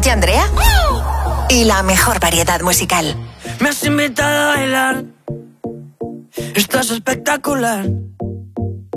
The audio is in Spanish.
Nati Andrea y la mejor variedad musical. Me has invitado a bailar, estás espectacular.